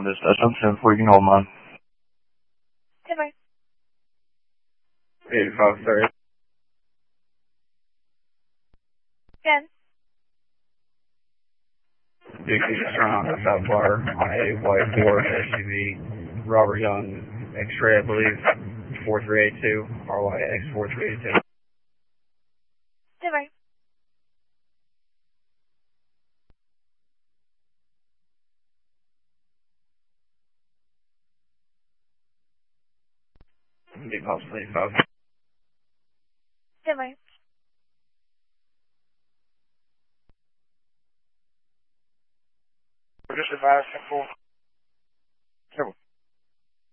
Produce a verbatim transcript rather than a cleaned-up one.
this assumption before you can hold on. Goodbye. eighty-five thirty. Again. Dixie Strong, South Bar, on a white Boris S U V, Robert Young, X-ray, I believe, four three eight two, R Y X four three eight two. Goodbye. Big House, eighty-five. Goodbye. Just advise, ten four.